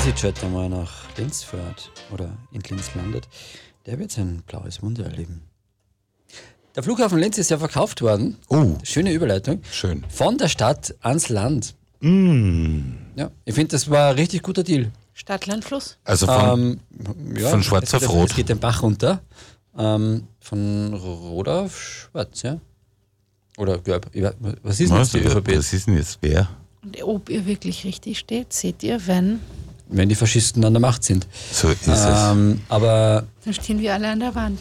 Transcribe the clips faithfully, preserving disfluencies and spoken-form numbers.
EasyJet einmal nach Linz fährt oder in Linz landet, der wird sein blaues Wunder erleben. Der Flughafen Linz ist ja verkauft worden. Oh. Schöne Überleitung. Schön. Von der Stadt ans Land. Mm. Ja, ich finde, das war ein richtig guter Deal. Stadt, Land, Fluss. Also von, Ähm, ja, von schwarz es auf geht- rot. Es geht den Bach runter. Ähm, von rot auf schwarz, ja. Oder gelb. Ich weiß- Was ist denn was, jetzt die ÖVP? was ist denn jetzt wer? Und ob ihr wirklich richtig steht, seht ihr, wenn, Wenn die Faschisten an der Macht sind. So ist es. Ähm, aber dann stehen wir alle an der Wand.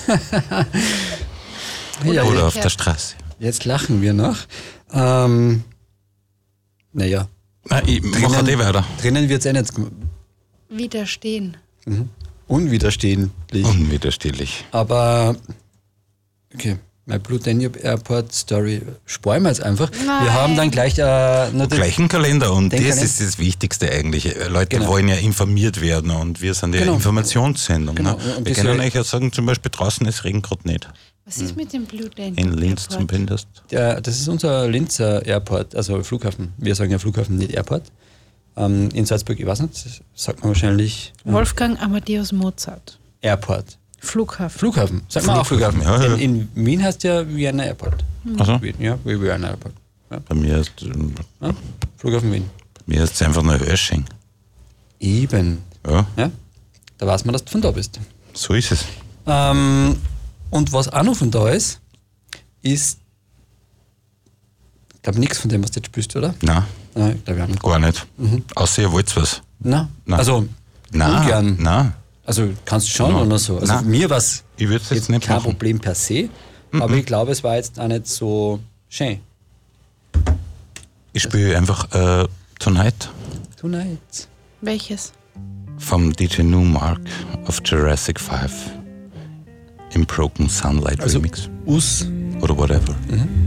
ja, Oder umgekehrt. auf der Straße. jetzt lachen wir noch. Ähm, naja, Nein, ich mach halt eh weiter. drinnen wird es eh nicht gem- Widerstehen. unwiderstehlich. Unwiderstehlich. Aber, okay, mein Blue Danube Airport Story sparen wir jetzt einfach. Nein. Wir haben dann gleich äh, natürlich Gleichen Kalender und Den das Kalender. ist das Wichtigste eigentlich. Leute Genau. wollen ja informiert werden und wir sind ja Genau. Informationssendung. Genau. Ne? Und Wir das können soll- euch ja sagen, zum Beispiel draußen, es regnet gerade nicht. Was ist mit dem Blue Danube In Linz Airport? zumindest. Der, das ist unser Linzer Airport, also Flughafen. Wir sagen ja Flughafen, nicht Airport. Ähm, in Salzburg, ich weiß nicht, das sagt man wahrscheinlich äh, Wolfgang Amadeus Mozart. Airport. Flughafen. Flughafen, sagt man auch Flughafen, Flughafen. ja, ja. In, in Wien heißt ja Vienna Airport. Also, Wien, ja, wie Vienna Airport. bei mir ist, bei Ja? Flughafen Wien. mir ist es einfach nur Hörsching. Eben. Ja, Ja? Da weiß man, dass du von da bist. so ist es. Ähm, und was auch noch von da ist, ist, ich glaube, nichts von dem, was du jetzt spürst, oder? Nein, Nein, ich glaube auch nicht. gar nicht. Außer ihr wollt was. Nein. Nein. Also, Nein, ungern. nein. Also, kannst du schon Nein. oder so. Also, Nein. mir war es Ich würde es jetzt nicht kein machen. Problem per se, aber ich glaube, es war jetzt auch nicht so schön. Ich spiele einfach äh, Tonight Tonight. Welches? vom D J Newmark of Jurassic five im Broken Sunlight Also, Remix. Us. Oder whatever. Mhm.